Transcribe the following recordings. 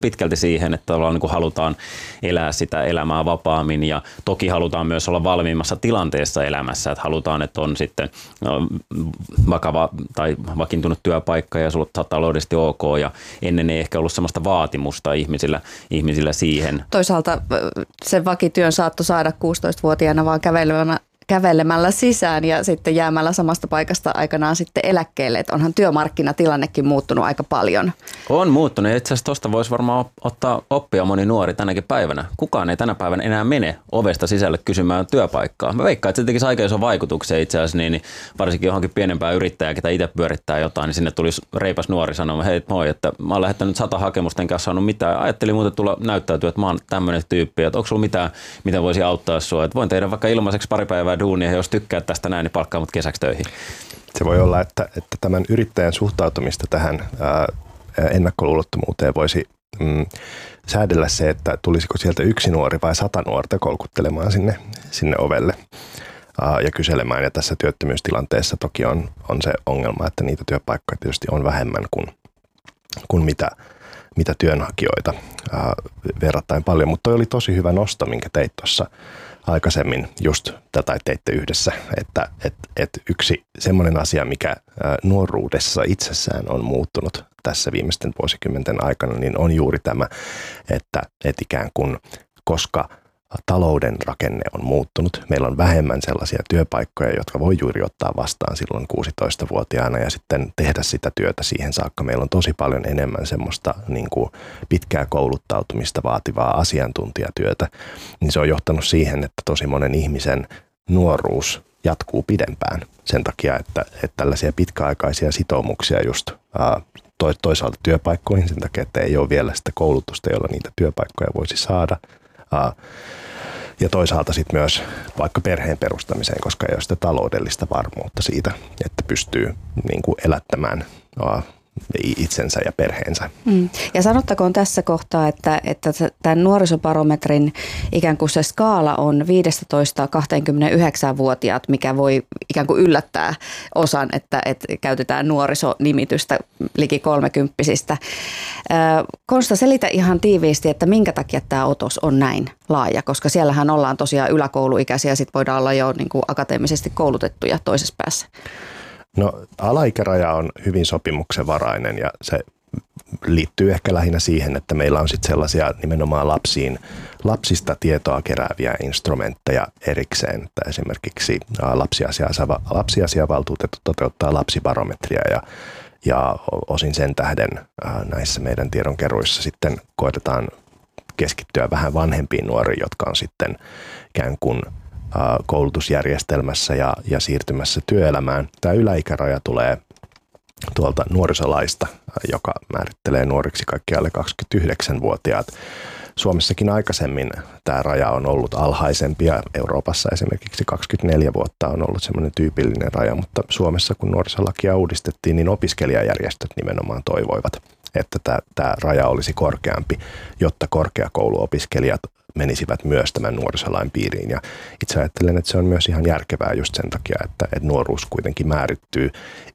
pitkälti siihen, että niin kuin halutaan elää sitä elämää vapaammin ja toki halutaan myös olla valmiimmassa tilanteessa elämässä, että halutaan, että on sitten vakava tai vakiintunut työpaikka ja sulla on taloudellisesti ok ja ennen ei ehkä ollut sellaista vaatimusta ihmisillä siihen. Toisaalta sen vakityön saattoi saada 16-vuotiaana vaan kävelemällä sisään ja sitten jäämällä samasta paikasta aikanaan sitten eläkkeelle. Että onhan työmarkkinatilannekin muuttunut aika paljon. On muuttunut. Itse asiassa tuosta voisi varmaan ottaa oppia moni nuori tänäkin päivänä. Kukaan ei tänä päivänä enää mene ovesta sisälle kysymään työpaikkaa. Mä veikkaan, että se tekisi aika iso vaikutuksia itse asiassa, niin varsinkin johonkin pienempää yrittäjää, ketä itse pyörittää jotain, niin sinne tulisi reipas nuori sanomaan, hei moi, että mä oon lähettänyt 100 hakemusta enkä saanut mitään. Ajattelin muuten tulla näyttäytyä, että mä oon tämmöinen tyyppi, että onko sulla mitään, mitä voisi auttaa sua. Että voin tehdä vaikka ilmaiseksi pari päivää duunia ja jos tykkää tästä näin, niin palkkaa mut kesäksi töihin. Se voi olla, että tämän yrittäjän suhtautumista tähän ennakkoluulottomuuteen voisi säädellä se, että tulisiko sieltä yksi nuori vai 100 nuorta kolkuttelemaan sinne ovelle ja kyselemään. Ja tässä työttömyystilanteessa toki on se ongelma, että niitä työpaikkoja tietysti on vähemmän kuin mitä työnhakijoita verrattain paljon. Mutta toi oli tosi hyvä nosto, minkä teit tuossa aikaisemmin just tätä teitte yhdessä, että yksi semmoinen asia, mikä nuoruudessa itsessään on muuttunut tässä viimeisten vuosikymmenten aikana, niin on juuri tämä, että ikään kuin koska talouden rakenne on muuttunut, meillä on vähemmän sellaisia työpaikkoja, jotka voi juuri ottaa vastaan silloin 16-vuotiaana ja sitten tehdä sitä työtä siihen saakka. Meillä on tosi paljon enemmän semmoista niin kuin pitkää kouluttautumista vaativaa asiantuntijatyötä, niin se on johtanut siihen, että tosi monen ihmisen nuoruus jatkuu pidempään sen takia, että tällaisia pitkäaikaisia sitoumuksia just toisaalta työpaikkoihin sen takia, että ei ole vielä sitä koulutusta, jolla niitä työpaikkoja voisi saada. Ja toisaalta sitten myös vaikka perheen perustamiseen, koska ei ole sitä taloudellista varmuutta siitä, että pystyy niin kuin elättämään itsensä ja perheensä. Ja sanottakoon tässä kohtaa, että tämän nuorisobarometrin ikään kuin se skaala on 15-29-vuotiaat, mikä voi ikään kuin yllättää osan, että käytetään nuorisonimitystä liki 30-vuotiaista. Konsta, selitä ihan tiiviisti, että minkä takia tämä otos on näin laaja, koska siellähän ollaan tosiaan yläkouluikäisiä ja sitten voidaan olla jo niin kuin akateemisesti koulutettuja toisessa päässä. No alaikäraja on hyvin sopimuksenvarainen ja se liittyy ehkä lähinnä siihen, että meillä on sitten sellaisia nimenomaan lapsista tietoa kerääviä instrumentteja erikseen. Että esimerkiksi lapsiasiavaltuutettu toteuttaa lapsibarometria ja osin sen tähden näissä meidän tiedonkeruissa sitten koetetaan keskittyä vähän vanhempiin nuoriin, jotka on sitten ikään kuin koulutusjärjestelmässä ja siirtymässä työelämään. Tämä yläikäraja tulee tuolta nuorisolaista, joka määrittelee nuoriksi kaikki alle 29-vuotiaat. Suomessakin aikaisemmin tämä raja on ollut alhaisempi ja Euroopassa esimerkiksi 24 vuotta on ollut semmoinen tyypillinen raja, mutta Suomessa kun nuorisolakia uudistettiin, niin opiskelijajärjestöt nimenomaan toivoivat, että tämä raja olisi korkeampi, jotta korkeakouluopiskelijat menisivät myös tämän nuorisolain piiriin. Ja itse ajattelen, että se on myös ihan järkevää just sen takia, että nuoruus kuitenkin määrittyy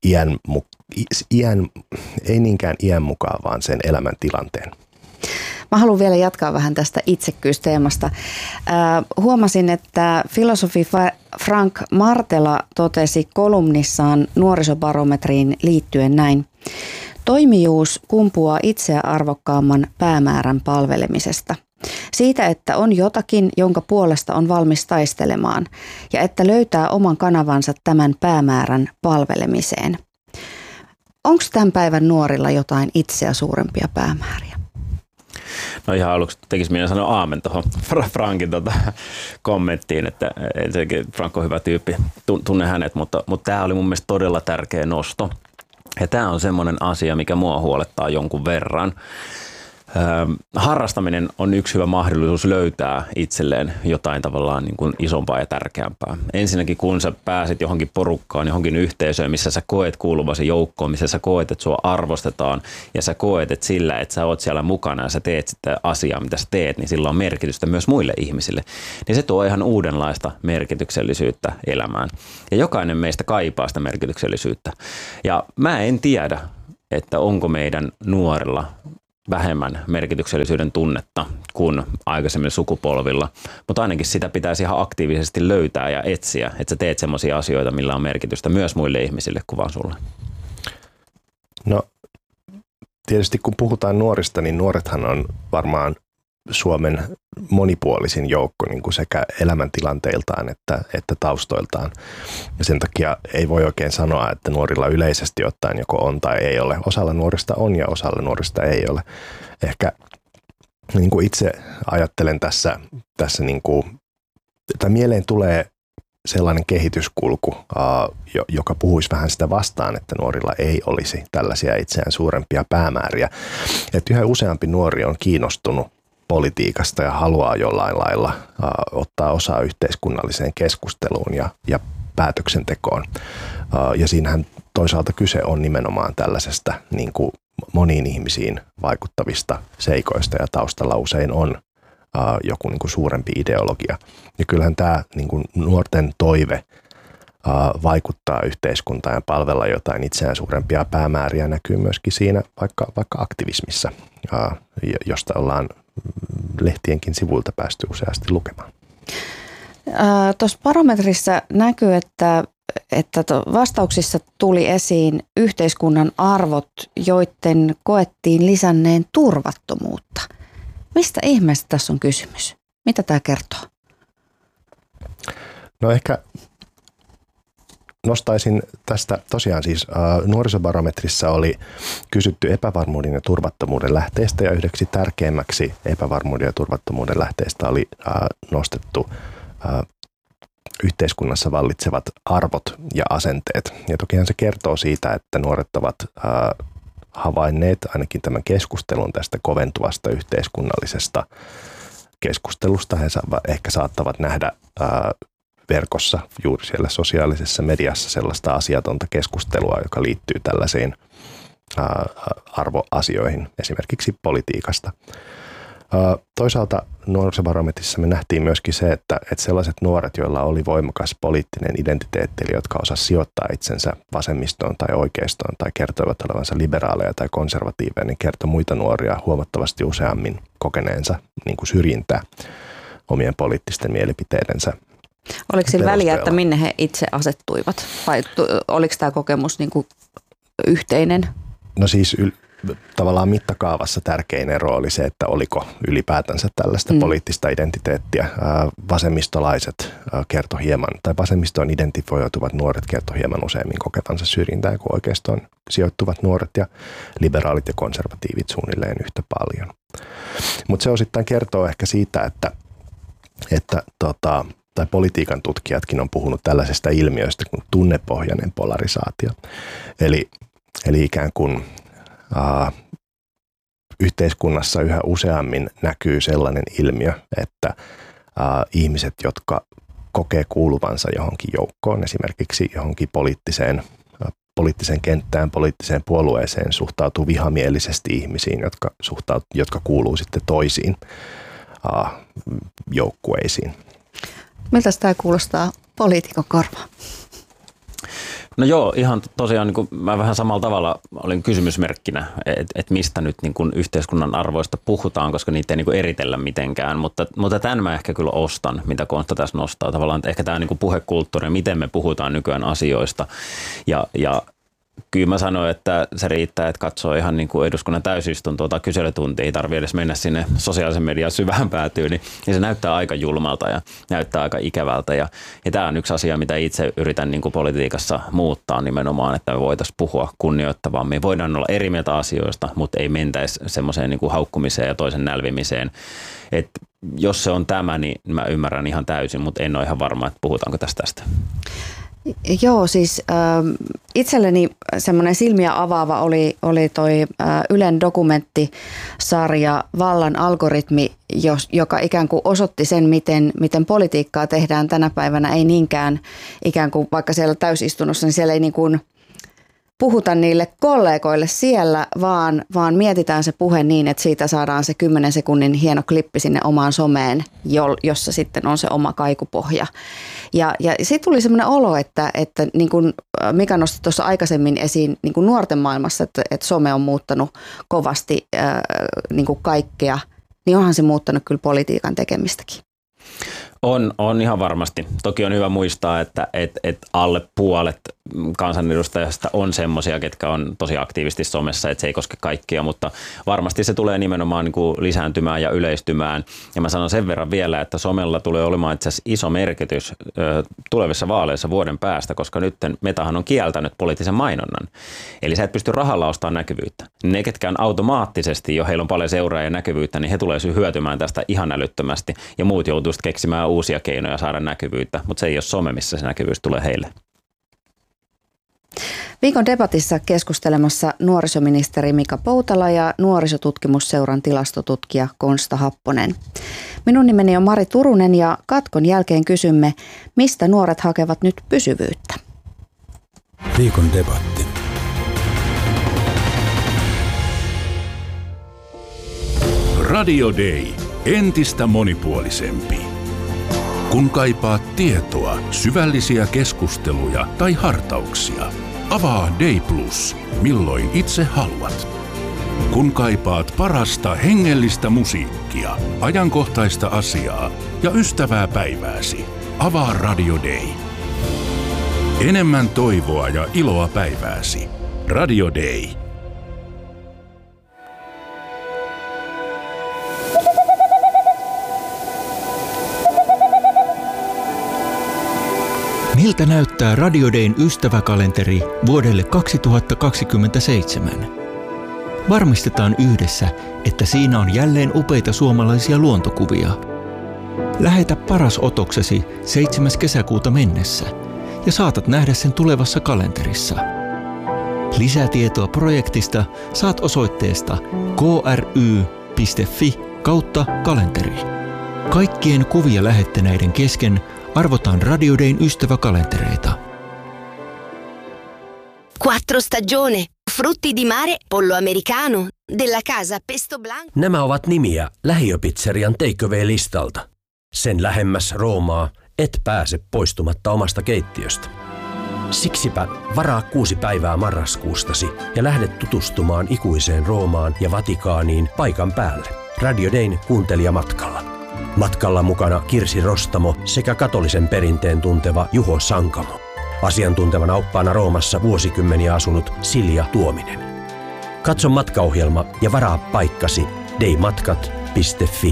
ei niinkään iän mukaan, vaan sen elämäntilanteen. Mä haluan vielä jatkaa vähän tästä itsekkyysteemasta. Huomasin, että filosofi Frank Martela totesi kolumnissaan nuorisobarometriin liittyen näin. Toimijuus kumpuaa itseä arvokkaamman päämäärän palvelemisesta. Siitä, että on jotakin, jonka puolesta on valmis taistelemaan ja että löytää oman kanavansa tämän päämäärän palvelemiseen. Onko tämän päivän nuorilla jotain itseä suurempia päämääriä? No ihan aluksi tekisi minä sanoa aamen tuohon Frankin kommenttiin, että Frank on hyvä tyyppi, tunne hänet, mutta tämä oli mun mielestä todella tärkeä nosto. Ja tämä on semmoinen asia, mikä mua huolettaa jonkun verran. Harrastaminen on yksi hyvä mahdollisuus löytää itselleen jotain tavallaan niin kuin isompaa ja tärkeämpää. Ensinnäkin kun sä pääset johonkin porukkaan, johonkin yhteisöön, missä sä koet kuuluvasi joukkoon, missä sä koet, että sua arvostetaan ja sä koet, että sillä, että sä oot siellä mukana ja sä teet sitä asiaa, mitä sä teet, niin sillä on merkitystä myös muille ihmisille. Niin se tuo ihan uudenlaista merkityksellisyyttä elämään. Ja jokainen meistä kaipaa sitä merkityksellisyyttä. Ja mä en tiedä, että onko meidän nuorilla vähemmän merkityksellisyyden tunnetta kuin aikaisemmilla sukupolvilla, mutta ainakin sitä pitäisi ihan aktiivisesti löytää ja etsiä, että sä teet semmoisia asioita, millä on merkitystä myös muille ihmisille kuin vaan sulle. No tietysti kun puhutaan nuorista, niin nuorethan on varmaan Suomen monipuolisin joukko niin kuin sekä elämäntilanteiltaan että taustoiltaan. Ja sen takia ei voi oikein sanoa, että nuorilla yleisesti ottaen joko on tai ei ole. Osalla nuorista on ja osalla nuorista ei ole. Ehkä niin kuin itse ajattelen tässä niin kuin, että mieleen tulee sellainen kehityskulku, joka puhuisi vähän sitä vastaan, että nuorilla ei olisi tällaisia itseään suurempia päämääriä. Että yhä useampi nuori on kiinnostunut politiikasta ja haluaa jollain lailla ottaa osaa yhteiskunnalliseen keskusteluun ja päätöksentekoon. Ja siinähän toisaalta kyse on nimenomaan tällaisesta niin kuin moniin ihmisiin vaikuttavista seikoista ja taustalla usein on joku niin kuin suurempi ideologia. Ja kyllähän tämä niin kuin nuorten toive vaikuttaa yhteiskuntaan ja palvella jotain itseään suurempia päämääriä näkyy myöskin siinä vaikka aktivismissa, josta ollaan lehtienkin sivuilta päästy useasti lukemaan. Tuossa barometrissa näkyy, että vastauksissa tuli esiin yhteiskunnan arvot, joiden koettiin lisänneen turvattomuutta. Mistä ihmeestä tässä on kysymys? Mitä tämä kertoo? No ehkä nostaisin tästä tosiaan siis nuorisobarometrissa oli kysytty epävarmuuden ja turvattomuuden lähteistä ja yhdeksi tärkeimmäksi epävarmuuden ja turvattomuuden lähteistä oli nostettu yhteiskunnassa vallitsevat arvot ja asenteet. Ja tokihan se kertoo siitä, että nuoret ovat havainneet ainakin tämän keskustelun tästä koventuvasta yhteiskunnallisesta keskustelusta. He ehkä saattavat nähdä verkossa, juuri siellä sosiaalisessa mediassa sellaista asiatonta keskustelua, joka liittyy tällaisiin arvoasioihin, esimerkiksi politiikasta. Toisaalta nuorisobarometrissa me nähtiin myöskin se, että sellaiset nuoret, joilla oli voimakas poliittinen identiteetti, eli jotka osasivat sijoittaa itsensä vasemmistoon tai oikeistoon tai kertoivat olevansa liberaaleja tai konservatiiveja, niin kertoi muita nuoria huomattavasti useammin kokeneensa niin kuin syrjintää omien poliittisten mielipiteidensä. Oliko sillä väliä, että minne he itse asettuivat? Vai oliko tämä kokemus niin kuin yhteinen? No siis tavallaan mittakaavassa tärkein ero oli se, että oliko ylipäätänsä tällaista poliittista identiteettiä. Vasemmistolaiset kertoi hieman, tai vasemmistoon identifioituvat nuoret kertoi hieman useammin kokevansa syrjintää kuin oikeistoon sijoittuvat nuoret, ja liberaalit ja konservatiivit suunnilleen yhtä paljon. Mutta se osittain kertoo ehkä siitä, tai politiikan tutkijatkin on puhunut tällaisesta ilmiöstä kuin tunnepohjainen polarisaatio. Eli ikään kuin yhteiskunnassa yhä useammin näkyy sellainen ilmiö, että ihmiset, jotka kokee kuuluvansa johonkin joukkoon, esimerkiksi johonkin poliittiseen kenttään, poliittiseen puolueeseen, suhtautuu vihamielisesti ihmisiin, jotka kuuluu sitten toisiin joukkueisiin. Miltä tämä kuulostaa poliitikon korvaan? No joo, ihan tosiaan niin kuin mä vähän samalla tavalla olin kysymysmerkkinä, että mistä nyt niin kuin yhteiskunnan arvoista puhutaan, koska niitä ei niin kuin eritellä mitenkään, mutta tämän mä ehkä kyllä ostan, mitä Konsta tässä nostaa. Tavallaan, että ehkä tämä niin kuin puhekulttuuri, miten me puhutaan nykyään asioista ja kyllä mä sanoin, että se riittää, että katsoo ihan niin kuin eduskunnan täysistuntoa tai kyselytuntia, ei tarvitse edes mennä sinne sosiaalisen median syvään päätyyn, niin se näyttää aika julmalta ja näyttää aika ikävältä. Ja tämä on yksi asia, mitä itse yritän niin kuin politiikassa muuttaa nimenomaan, että me voitaisiin puhua kunnioittavammin. Voidaan olla eri mieltä asioista, mutta ei mentäisi semmoiseen niin kuin haukkumiseen ja toisen nälvimiseen. Että jos se on tämä, niin mä ymmärrän ihan täysin, mutta en ole ihan varma, että puhutaanko tästä. Joo, siis itselleni semmoinen silmiä avaava oli toi Ylen dokumenttisarja Vallan algoritmi, joka ikään kuin osoitti sen, miten politiikkaa tehdään tänä päivänä, ei niinkään ikään kuin vaikka siellä täysistunnossa, niin siellä ei niin kuin puhuta niille kollegoille siellä, vaan mietitään se puhe niin, että siitä saadaan se 10 sekunnin hieno klippi sinne omaan someen, jossa sitten on se oma kaikupohja. Ja siitä tuli semmoinen olo, että niin kuin Mika nosti tuossa aikaisemmin esiin niin kuin nuorten maailmassa, että some on muuttanut kovasti niin kuin kaikkea, niin onhan se muuttanut kyllä politiikan tekemistäkin. On ihan varmasti. Toki on hyvä muistaa, että alle puolet kansanedustajista on semmoisia, ketkä on tosi aktiivisesti somessa, että se ei koske kaikkia, mutta varmasti se tulee nimenomaan niin kuin lisääntymään ja yleistymään. Ja mä sanon sen verran vielä, että somella tulee olemaan itse asiassa iso merkitys tulevissa vaaleissa vuoden päästä, koska nyt Metahan on kieltänyt poliittisen mainonnan. Eli sä et pysty rahalla ostamaan näkyvyyttä. Ne, ketkä on automaattisesti, jo heillä on paljon seuraajia ja näkyvyyttä, niin he tulee hyötymään tästä ihan älyttömästi ja muut joutuu keksimään uusia keinoja saada näkyvyyttä, mutta se ei ole some, missä se näkyvyys tulee heille. Viikon debatissa keskustelemassa nuorisoministeri Mika Poutala ja nuorisotutkimusseuran tilastotutkija Konsta Happonen. Minun nimeni on Mari Turunen ja katkon jälkeen kysymme, mistä nuoret hakevat nyt pysyvyyttä. Viikon debatti. Radio Day. Entistä monipuolisempi. Kun kaipaat tietoa, syvällisiä keskusteluja tai hartauksia, avaa Day Plus, milloin itse haluat. Kun kaipaat parasta hengellistä musiikkia, ajankohtaista asiaa ja ystävää päivääsi, avaa Radio Day. Enemmän toivoa ja iloa päivääsi. Radio Day. Miltä näyttää Radio Dayn ystäväkalenteri vuodelle 2027? Varmistetaan yhdessä, että siinä on jälleen upeita suomalaisia luontokuvia. Lähetä paras otoksesi 7. kesäkuuta mennessä ja saatat nähdä sen tulevassa kalenterissa. Lisätietoa projektista saat osoitteesta kry.fi/kalenteri. Kaikkien kuvia lähettäneiden kesken arvotaan Radio Dayn ystäväkalentereita. Quattro stagione, frutti di mare, pollo americano, della casa pesto blanco. Nämä ovat nimiä lähiöpizzerian takeaway-listalta. Sen lähemmäs Roomaa et pääse poistumatta omasta keittiöstä. Siksipä varaa 6 päivää marraskuustasi ja lähde tutustumaan ikuiseen Roomaan ja Vatikaaniin paikan päälle. Radio Dayn kuuntelijamatkalla. Matkalla mukana Kirsi Rostamo sekä katolisen perinteen tunteva Juho Sankamo. Asiantuntevana oppaana Roomassa vuosikymmeniä asunut Silja Tuominen. Katso matkaohjelma ja varaa paikkasi daymatkat.fi.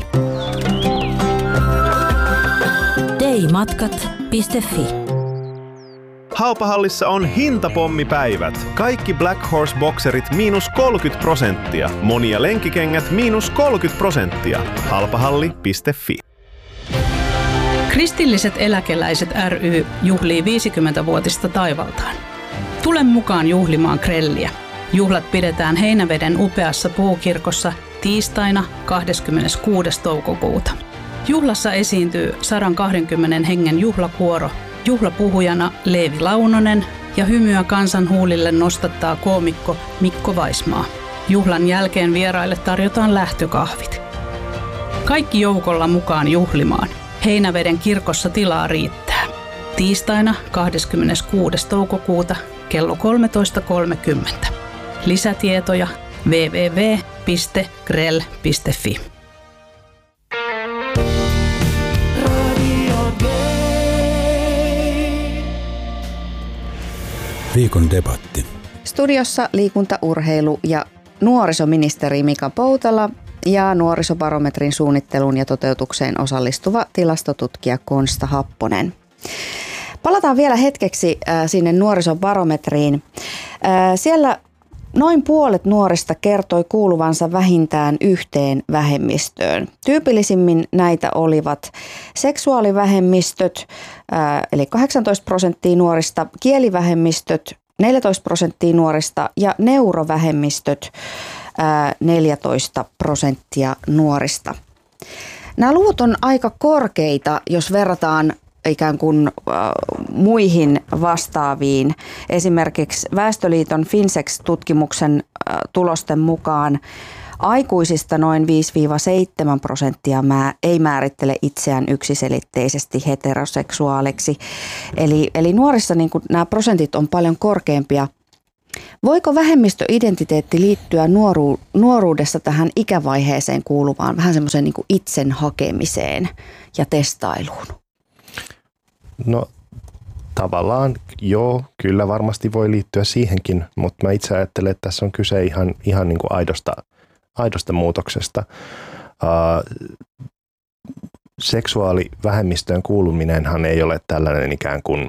daymatkat.fi. Haupahallissa on hintapommipäivät. Kaikki Black Horse bokserit -30%. Monia lenkikengät -30%. Halpahalli.fi. Kristilliset eläkeläiset ry juhlii 50-vuotista taivaltaan. Tule mukaan juhlimaan grelliä. Juhlat pidetään Heinäveden upeassa puukirkossa tiistaina 26. toukokuuta. Juhlassa esiintyy 120 hengen juhlakuoro. Juhlapuhujana Leevi Launonen ja hymyä kansan huulille nostattaa koomikko Mikko Vaismaa. Juhlan jälkeen vieraille tarjotaan lähtökahvit. Kaikki joukolla mukaan juhlimaan. Heinäveden kirkossa tilaa riittää. Tiistaina 26. toukokuuta kello 13.30. Lisätietoja www.grell.fi. Viikon debatti. Studiossa liikunta, urheilu ja nuorisoministeri Mika Poutala ja nuorisobarometrin suunnitteluun ja toteutukseen osallistuva tilastotutkija Konsta Happonen. Palataan vielä hetkeksi sinne nuorisobarometriin. Siellä noin puolet nuorista kertoi kuuluvansa vähintään yhteen vähemmistöön. Tyypillisimmin näitä olivat seksuaalivähemmistöt, eli 18% nuorista, kielivähemmistöt, 14% nuorista ja neurovähemmistöt, 14% nuorista. Nämä luvut on aika korkeita, jos verrataan ikään kuin muihin vastaaviin. Esimerkiksi Väestöliiton Finsex-tutkimuksen tulosten mukaan aikuisista noin 5-7% ei määrittele itseään yksiselitteisesti heteroseksuaaliksi. Eli nuorissa niin kuin nämä prosentit on paljon korkeampia. Voiko vähemmistöidentiteetti liittyä nuoruudessa tähän ikävaiheeseen kuuluvaan vähän semmoiseen niin kuin itsen hakemiseen ja testailuun? No tavallaan joo, kyllä varmasti voi liittyä siihenkin, mutta mä itse ajattelen, että tässä on kyse ihan niin kuin aidosta muutoksesta. Seksuaalivähemmistöön kuuluminenhan ei ole tällainen ikään kuin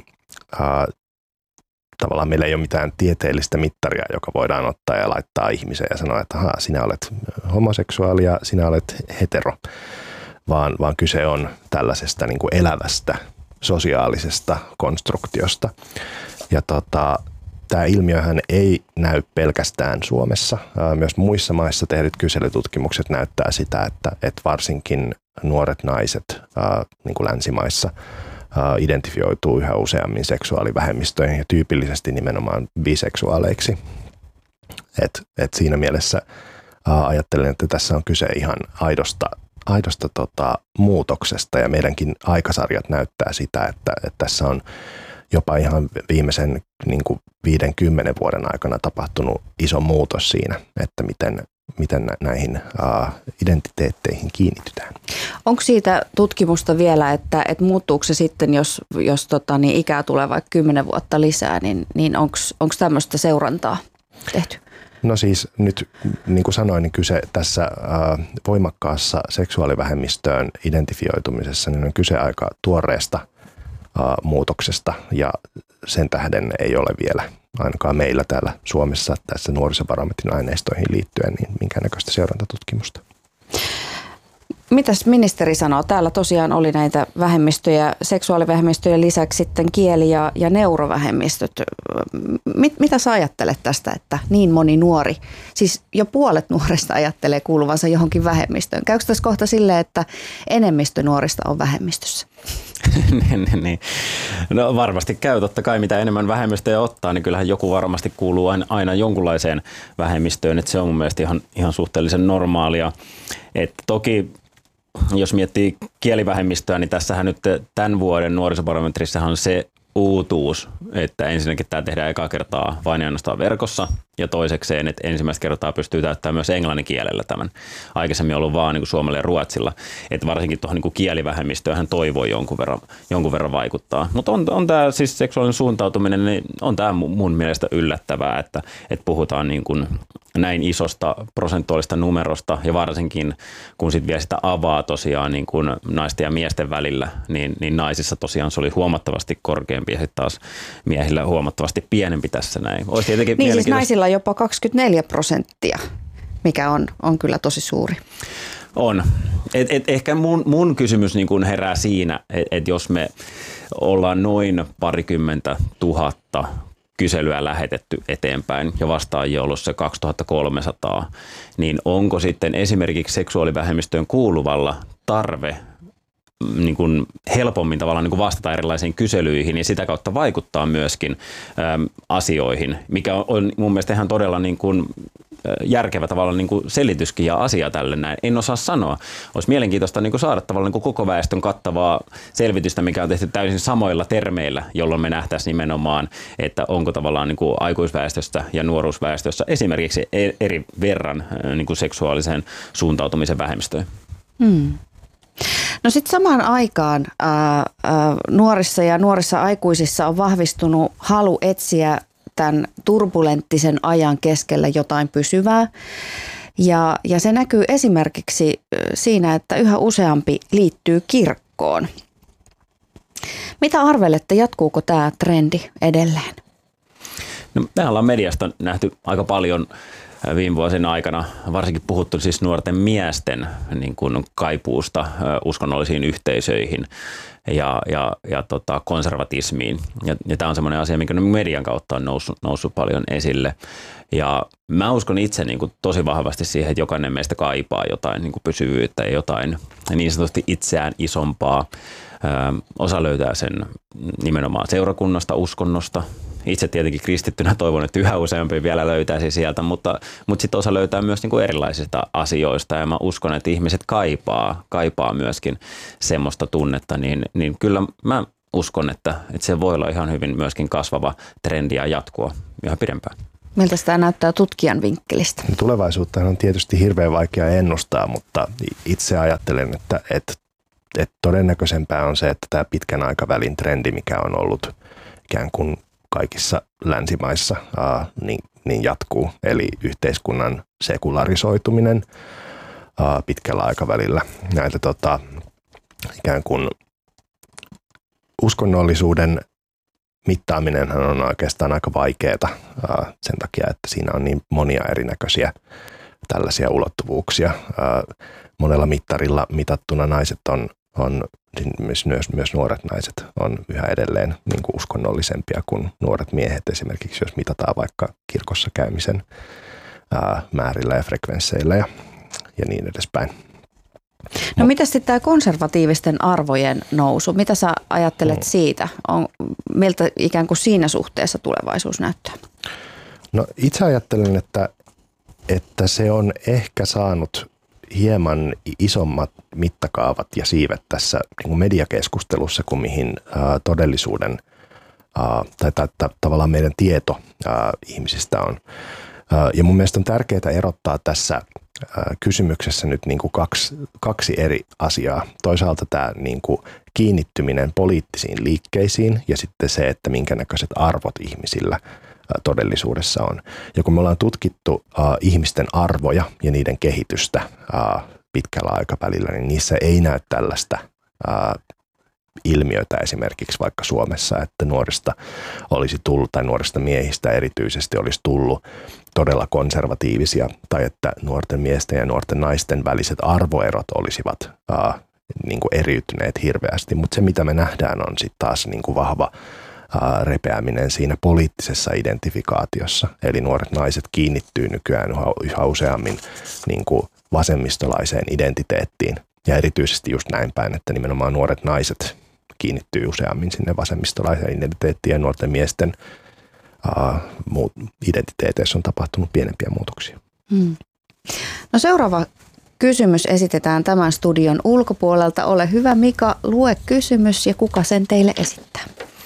tavallaan meillä ei ole mitään tieteellistä mittaria, joka voidaan ottaa ja laittaa ihmiseen ja sanoa, että sinä olet homoseksuaali ja sinä olet hetero, vaan kyse on tällaisesta niin kuin elävästä sosiaalisesta konstruktiosta. Ja tämä ilmiöhän ei näy pelkästään Suomessa. Myös muissa maissa tehdyt kyselytutkimukset näyttää sitä, että varsinkin nuoret naiset niin kuin länsimaissa identifioituu yhä useammin seksuaalivähemmistöihin ja tyypillisesti nimenomaan biseksuaaleiksi. Et siinä mielessä ajattelen, että tässä on kyse ihan aidosta muutoksesta ja meidänkin aikasarjat näyttää sitä, että tässä on jopa ihan viimeisen niin kuin 50 vuoden aikana tapahtunut iso muutos siinä, että miten näihin identiteetteihin kiinnitytään. Onko siitä tutkimusta vielä, että muuttuuko se sitten, jos ikää tulee vaikka 10 vuotta lisää, niin onko tämmöistä seurantaa tehty? No siis nyt, niin kuin sanoin, niin kyse tässä voimakkaassa seksuaalivähemmistöön identifioitumisessa niin on kyse aika tuoreesta muutoksesta ja sen tähden ei ole vielä ainakaan meillä täällä Suomessa tässä nuorisobarometrin aineistoihin liittyen niin minkäännäköistä seurantatutkimusta. Mitäs ministeri sanoo? Täällä tosiaan oli näitä vähemmistöjä, seksuaalivähemmistöjen lisäksi sitten kieli- ja neurovähemmistöt. Mitä sä ajattelet tästä, että niin moni nuori, siis jo puolet nuorista ajattelee kuuluvansa johonkin vähemmistöön? Käykö tässä kohta silleen, että enemmistö nuorista on vähemmistössä? Niin. No varmasti käy. Totta kai mitä enemmän vähemmistöjä ottaa, niin kyllähän joku varmasti kuuluu aina jonkunlaiseen vähemmistöön. Että se on mun mielestä ihan suhteellisen normaalia. Että toki jos miettii kielivähemmistöä, niin tässähän nyt tämän vuoden nuorisobarometrissahan on se uutuus, että ensinnäkin tämä tehdään ekaa kertaa vain ja ainoastaan verkossa ja toisekseen, että ensimmäistä kertaa pystyy täyttämään myös englannin kielellä tämän. Aikaisemmin ollut vaan niin kuin suomella ja ruotsilla, että varsinkin tuohon niin kielivähemmistöön toi voi jonkun verran vaikuttaa. Mutta on tämä siis seksuaalinen suuntautuminen, niin on tämä mun mielestä yllättävää, että puhutaan niin kuin näin isosta prosentuaalista numerosta ja varsinkin kun sitten vielä sitä avaa tosiaan niin kuin naisten ja miesten välillä, niin naisissa tosiaan se oli huomattavasti korkeampi ja sitten taas miehillä huomattavasti pienempi tässä näin. Niin siis naisilla jopa 24%, mikä on kyllä tosi suuri. On. Ehkä mun kysymys niin kun herää siinä, että jos me ollaan noin 20 000 kyselyä lähetetty eteenpäin ja vastaajia ollut se 2300, niin onko sitten esimerkiksi seksuaalivähemmistöön kuuluvalla tarve niin kuin helpommin tavallaan niin kuin vastata erilaisiin kyselyihin ja sitä kautta vaikuttaa myöskin asioihin, mikä on mun mielestä ihan todella niin kuin järkevä tavallaan niin kuin selityskin ja asia tälle näin. En osaa sanoa. Olisi mielenkiintoista niin kuin saada tavallaan niin kuin koko väestön kattavaa selvitystä, mikä on tehty täysin samoilla termeillä, jolloin me nähtäisiin nimenomaan, että onko tavallaan niin kuin aikuisväestössä ja nuoruusväestössä esimerkiksi eri verran niin kuin seksuaalisen suuntautumisen vähemmistöön. No sitten samaan aikaan nuorissa ja nuorissa aikuisissa on vahvistunut halu etsiä tämän turbulenttisen ajan keskellä jotain pysyvää. Ja se näkyy esimerkiksi siinä, että yhä useampi liittyy kirkkoon. Mitä arvelette, jatkuuko tämä trendi edelleen? No, me ollaan mediasta nähty aika paljon viime vuosien aikana, varsinkin puhuttu siis nuorten miesten niin kuin kaipuusta uskonnollisiin yhteisöihin ja konservatismiin. Ja tämä on semmoinen asia, mikä median kautta on noussut paljon esille. Ja mä uskon itse niin kuin tosi vahvasti siihen, että jokainen meistä kaipaa jotain niin kuin pysyvyyttä ja niin sanotusti itseään isompaa. Osa löytää sen nimenomaan seurakunnasta, uskonnosta. Itse tietenkin kristittynä toivon, että yhä useampi vielä löytäisi sieltä, mutta sitten osa löytää myös niin kuin erilaisista asioista ja mä uskon, että ihmiset kaipaa myöskin semmoista tunnetta, niin kyllä mä uskon, että se voi olla ihan hyvin myöskin kasvava trendi ja jatkua yhä pidempään. Miltä sitä näyttää tutkijan vinkkelistä? Tulevaisuutta on tietysti hirveän vaikea ennustaa, mutta itse ajattelen, että todennäköisempää on se, että tämä pitkän aikavälin trendi, mikä on ollut ikään kuin kaikissa länsimaissa, niin jatkuu. Eli yhteiskunnan sekularisoituminen pitkällä aikavälillä. Näitä ikään kuin uskonnollisuuden mittaaminenhan on oikeastaan aika vaikeaa sen takia, että siinä on niin monia erinäköisiä tällaisia ulottuvuuksia. Monella mittarilla mitattuna naiset on myös nuoret naiset on yhä edelleen niin kuin uskonnollisempia kuin nuoret miehet. Esimerkiksi jos mitataan vaikka kirkossa käymisen määrillä ja frekvensseillä ja niin edespäin. No mitä sitten tämä konservatiivisten arvojen nousu? Mitä sä ajattelet siitä? Miltä ikään kuin siinä suhteessa tulevaisuus näyttää? No itse ajattelen, että se on ehkä saanut hieman isommat mittakaavat ja siivet tässä niin kuin mediakeskustelussa kuin mihin todellisuuden tai tavallaan meidän tieto ihmisistä on. Ja mun mielestä on tärkeää erottaa tässä kysymyksessä nyt niin kuin kaksi eri asiaa. Toisaalta tämä niin kuin kiinnittyminen poliittisiin liikkeisiin ja sitten se, että minkä näköiset arvot ihmisillä todellisuudessa on. Ja kun me ollaan tutkittu ihmisten arvoja ja niiden kehitystä pitkällä aikavälillä, niin niissä ei näy tällaista ilmiötä esimerkiksi vaikka Suomessa, että nuorista olisi tullut tai nuorista miehistä erityisesti olisi tullut todella konservatiivisia tai että nuorten miesten ja nuorten naisten väliset arvoerot olisivat niin kuin eriytyneet hirveästi. Mutta se mitä me nähdään on sitten taas niin kuin vahva repeäminen siinä poliittisessa identifikaatiossa. Eli nuoret naiset kiinnittyy nykyään yhä useammin niin kuin vasemmistolaiseen identiteettiin. Ja erityisesti just näin päin, että nimenomaan nuoret naiset kiinnittyy useammin sinne vasemmistolaiseen identiteettiin ja nuorten miesten identiteeteissä on tapahtunut pienempiä muutoksia. No seuraava kysymys esitetään tämän studion ulkopuolelta. Ole hyvä Mika, lue kysymys ja kuka sen teille esittää?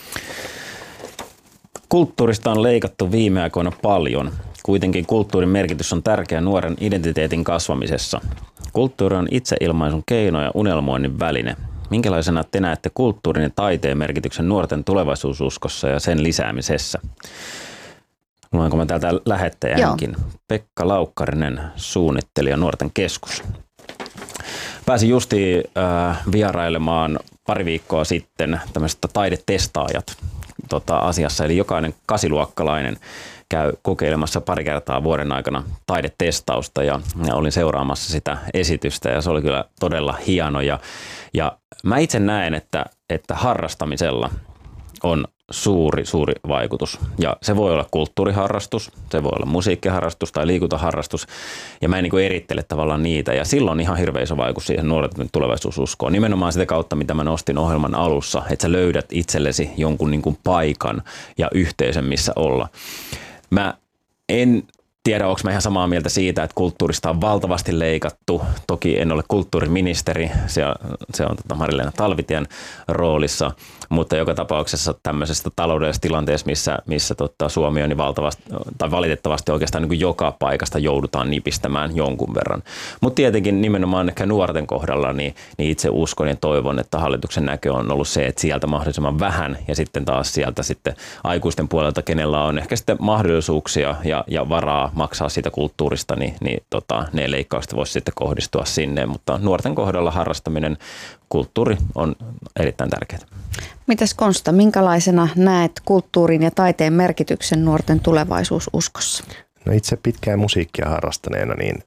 Kulttuurista on leikattu viime aikoina paljon. Kuitenkin kulttuurin merkitys on tärkeä nuoren identiteetin kasvamisessa. Kulttuuri on itseilmaisun keino ja unelmoinnin väline. Minkälaisena te näette kulttuurin ja taiteen merkityksen nuorten tulevaisuususkossa ja sen lisäämisessä? Luenko mä täältä lähettäjänkin? Pekka Laukkarinen, suunnittelija, Nuorten keskus. Pääsin justiin vierailemaan pari viikkoa sitten tämmöistä taidetestaajat asiassa. Eli jokainen kasiluokkalainen käy kokeilemassa pari kertaa vuoden aikana taidetestausta ja olin seuraamassa sitä esitystä ja se oli kyllä todella hieno. Ja mä itse näen, että harrastamisella on suuri vaikutus. Ja se voi olla kulttuuriharrastus, se voi olla musiikkiharrastus tai liikuntaharrastus. Ja mä en niin kuin erittele tavallaan niitä. Ja silloin on ihan hirveä iso vaikutus siihen nuorten tulevaisuususkoon. Nimenomaan sitä kautta, mitä mä nostin ohjelman alussa, että sä löydät itsellesi jonkun niin kuin paikan ja yhteisön, missä olla. Mä en tiedä, onko mä ihan samaa mieltä siitä, että kulttuurista on valtavasti leikattu. Toki en ole kulttuuriministeri, se on Marja-Leena Talvitien roolissa, mutta joka tapauksessa tämmöisessä taloudellisessa tilanteessa, missä Suomi on niin valtavasti, tai valitettavasti oikeastaan niin kuin joka paikasta joudutaan nipistämään jonkun verran. Mutta tietenkin nimenomaan ehkä nuorten kohdalla, niin itse uskon ja toivon, että hallituksen näkö on ollut se, että sieltä mahdollisimman vähän ja sitten taas sieltä sitten aikuisten puolelta, kenellä on ehkä sitten mahdollisuuksia ja varaa maksaa siitä kulttuurista, niin ne leikkaukset voisi sitten kohdistua sinne, mutta nuorten kohdalla harrastaminen, kulttuuri on erittäin tärkeää. Mitäs Konsta, minkälaisena näet kulttuurin ja taiteen merkityksen nuorten tulevaisuususkossa? No itse pitkään musiikkia harrastaneena, niin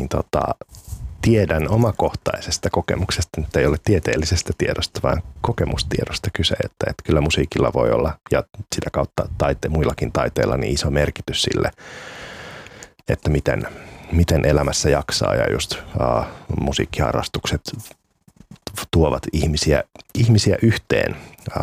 tiedän omakohtaisesta kokemuksesta, että ei ole tieteellisestä tiedosta, vaan kokemustiedosta kyse, että kyllä musiikilla voi olla ja sitä kautta muillakin taiteilla niin iso merkitys sille, että miten elämässä jaksaa ja just musiikkiharrastukset tuovat ihmisiä yhteen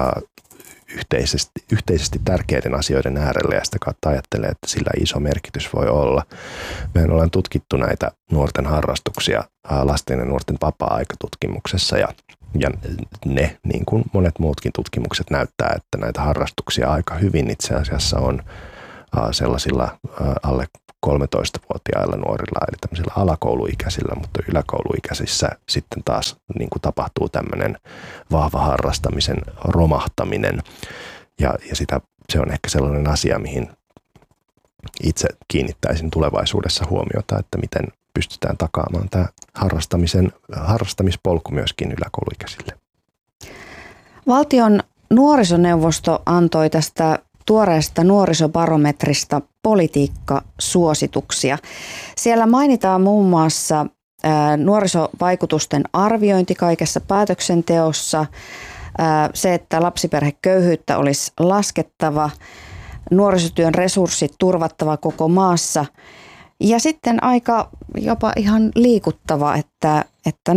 yhteisesti tärkeiden asioiden äärelle ja sitä kautta ajattelee, että sillä iso merkitys voi olla. Mehän ollaan tutkittu näitä nuorten harrastuksia lasten ja nuorten vapaa-aikatutkimuksessa ja ne, niin kuin monet muutkin tutkimukset, näyttää, että näitä harrastuksia aika hyvin itse asiassa on sellaisilla alle 13-vuotiailla nuorilla, eli tämmöisillä alakouluikäisillä, mutta yläkouluikäisissä sitten taas niin kuin tapahtuu tämmöinen vahva harrastamisen romahtaminen. Ja se on ehkä sellainen asia, mihin itse kiinnittäisin tulevaisuudessa huomiota, että miten pystytään takaamaan tämä harrastamispolku myöskin yläkouluikäisille. Valtion nuorisoneuvosto antoi tästä tuoreesta nuorisobarometrista politiikkasuosituksia. Siellä mainitaan muun muassa nuorisovaikutusten arviointi kaikessa päätöksenteossa, se, että lapsiperheköyhyyttä olisi laskettava, nuorisotyön resurssit turvattava koko maassa ja sitten aika jopa ihan liikuttava, että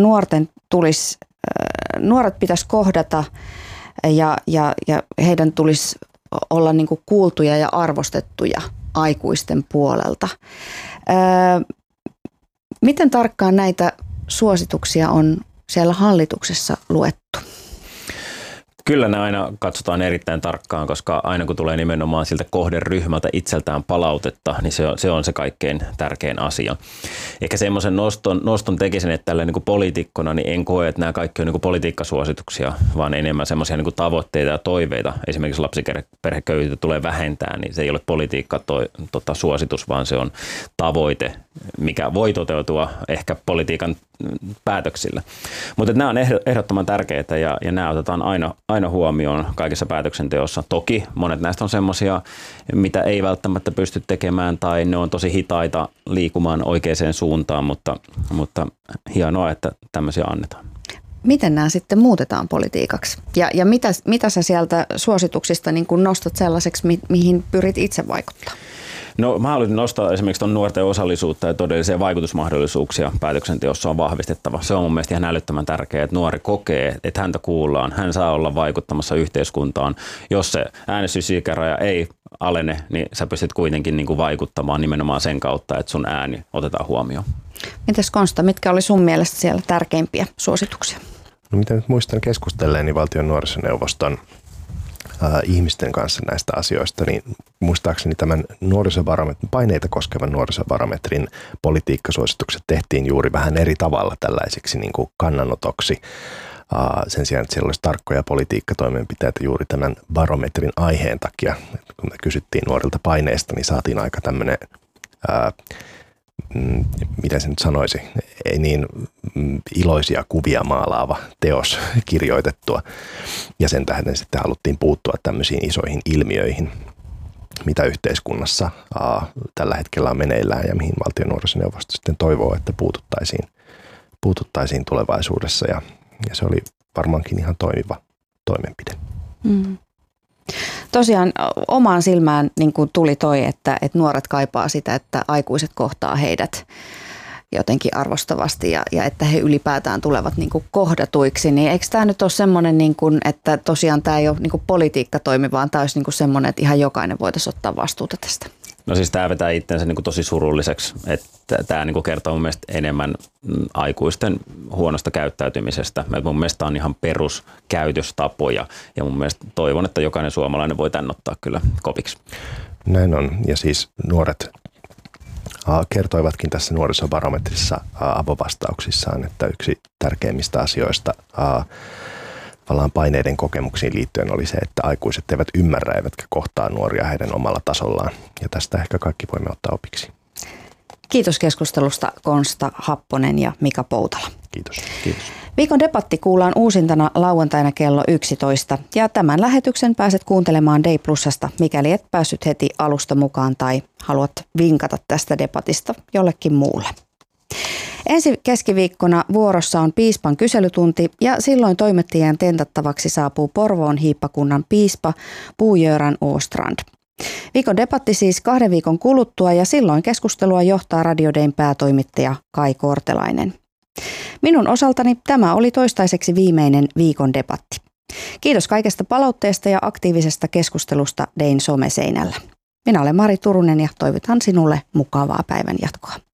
nuoret pitäisi kohdata ja heidän tulisi olla niin kuin kuultuja ja arvostettuja aikuisten puolelta. Miten tarkkaan näitä suosituksia on siellä hallituksessa luettu? Kyllä ne aina katsotaan erittäin tarkkaan, koska aina kun tulee nimenomaan siltä kohderyhmältä itseltään palautetta, niin se on se kaikkein tärkein asia. Ehkä semmoisen noston tekisin, että tällä niin kuin poliitikkona niin en koe, että nämä kaikki on niin kuin politiikkasuosituksia, vaan enemmän semmoisia niin kuin tavoitteita ja toiveita. Esimerkiksi lapsiperheköyhyyttä tulee vähentää, niin se ei ole suositus, vaan se on tavoite, mikä voi toteutua ehkä politiikan päätöksillä. Mutta nämä on ehdottoman tärkeitä ja nämä otetaan aina huomioon kaikessa päätöksenteossa. Toki monet näistä on semmoisia, mitä ei välttämättä pysty tekemään tai ne on tosi hitaita liikumaan oikeaan suuntaan, mutta hienoa, että tämmöisiä annetaan. Miten nämä sitten muutetaan politiikaksi? Ja mitä sä sieltä suosituksista niin kun nostat sellaiseksi, mihin pyrit itse vaikuttaa? No mä haluaisin nostaa esimerkiksi tuon nuorten osallisuutta ja todellisia vaikutusmahdollisuuksia päätöksenteossa on vahvistettava. Se on mun mielestä ihan älyttömän tärkeää, että nuori kokee, että häntä kuullaan, hän saa olla vaikuttamassa yhteiskuntaan. Jos se äänestysikäraja ei alene, niin sä pystyt kuitenkin niin kuin vaikuttamaan nimenomaan sen kautta, että sun ääni otetaan huomioon. Mites Konsta, mitkä oli sun mielestä siellä tärkeimpiä suosituksia? No mitä nyt muistan keskustelleeni valtion nuorisoneuvoston ihmisten kanssa näistä asioista, niin muistaakseni tämän paineita koskevan nuorisobarometrin politiikkasuositukset tehtiin juuri vähän eri tavalla tällaisiksi niin kuin kannanotoksi. Sen sijaan, että siellä olisi tarkkoja politiikkatoimenpiteitä juuri tämän barometrin aiheen takia. Kun me kysyttiin nuorilta paineesta, niin saatiin aika tämmöinen, mitä se nyt sanoisi, ei niin iloisia kuvia maalaava teos kirjoitettua. Ja sen tähden sitten haluttiin puuttua tämmöisiin isoihin ilmiöihin, mitä yhteiskunnassa tällä hetkellä on meneillään ja mihin valtion nuorisoneuvosto sitten toivoo, että puututtaisiin tulevaisuudessa. Ja se oli varmaankin ihan toimiva toimenpide. Mm. Tosiaan omaan silmään niin kuin tuli että nuoret kaipaa sitä, että aikuiset kohtaa heidät jotenkin arvostavasti ja että he ylipäätään tulevat niin kuin kohdatuiksi. Niin eikö tämä nyt ole semmoinen, niin kuin, että tosiaan tämä ei ole niin kuin politiikkatoimi, vaan tämä olisi niin kuin semmoinen, että ihan jokainen voitaisiin ottaa vastuuta tästä? No siis tämä vetää itsensä niin kuin tosi surulliseksi, että tämä niin kuin kertoo mun mielestä enemmän aikuisten huonosta käyttäytymisestä. Mun mielestä on ihan peruskäytöstapoja ja mun mielestä toivon, että jokainen suomalainen voi tän ottaa kyllä kopiksi. Näin on ja siis nuoret kertoivatkin tässä nuorisobarometrissa avovastauksissaan, että yksi tärkeimmistä asioista paineiden kokemuksiin liittyen oli se, että aikuiset eivät ymmärrä eivätkä kohtaa nuoria heidän omalla tasollaan. Ja tästä ehkä kaikki voimme ottaa opiksi. Kiitos keskustelusta Konsta Happonen ja Mika Poutala. Kiitos. Kiitos. Viikon debatti kuullaan uusintana lauantaina kello 11 ja tämän lähetyksen pääset kuuntelemaan Day Plusasta, mikäli et päässyt heti alusta mukaan tai haluat vinkata tästä debatista jollekin muulle. Ensi keskiviikkona vuorossa on piispan kyselytunti ja silloin toimittajien tentattavaksi saapuu Porvoon hiippakunnan piispa Bo-Göran Åstrand. Viikon debatti siis 2 viikon kuluttua ja silloin keskustelua johtaa Radio Dayn päätoimittaja Kai Kortelainen. Minun osaltani tämä oli toistaiseksi viimeinen viikon debatti. Kiitos kaikesta palautteesta ja aktiivisesta keskustelusta Dein someseinällä. Minä olen Mari Turunen ja toivotan sinulle mukavaa päivän jatkoa.